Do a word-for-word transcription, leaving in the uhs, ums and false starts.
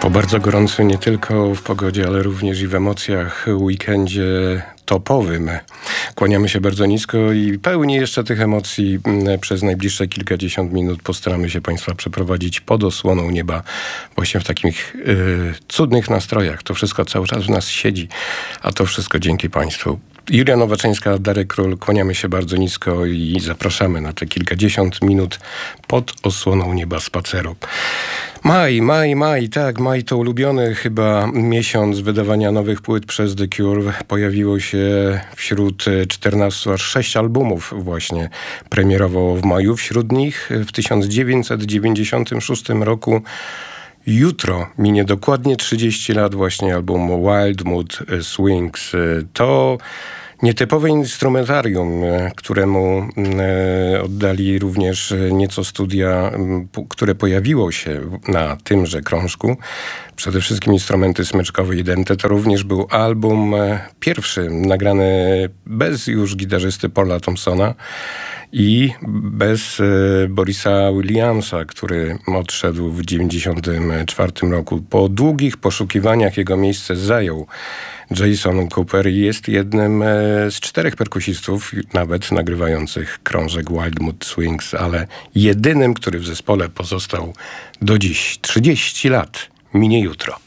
Po bardzo gorącym nie tylko w pogodzie, ale również i w emocjach weekendzie topowym. Kłaniamy się bardzo nisko i pełni jeszcze tych emocji przez najbliższe kilkadziesiąt minut postaramy się Państwa przeprowadzić pod osłoną nieba właśnie w takich yy, cudnych nastrojach. To wszystko cały czas w nas siedzi, a to wszystko dzięki Państwu. Julia Nowaczyńska, Darek Król, kłaniamy się bardzo nisko i zapraszamy na te kilkadziesiąt minut pod osłoną nieba spaceru. Maj, maj, maj, tak, maj to ulubiony chyba miesiąc wydawania nowych płyt przez The Cure. Pojawiło się wśród czternastu aż sześć albumów właśnie premierowo w maju. Wśród nich w tysiąc dziewięćset dziewięćdziesiątym szóstym roku jutro minie dokładnie trzydzieści lat właśnie album Wild Mood Swings. To nietypowe instrumentarium, któremu oddali również nieco studia, które pojawiło się na tymże krążku. Przede wszystkim instrumenty smyczkowe i dęte. To również był album pierwszy nagrany bez już gitarzysty Paula Thompsona i bez Borisa Williamsa, który odszedł w dziewięćdziesiątym czwartym roku. Po długich poszukiwaniach jego miejsce zajął Jason Cooper i jest jednym z czterech perkusistów, nawet nagrywających krążek Wild Mood Swings, ale jedynym, który w zespole pozostał do dziś. trzydzieści lat minie jutro.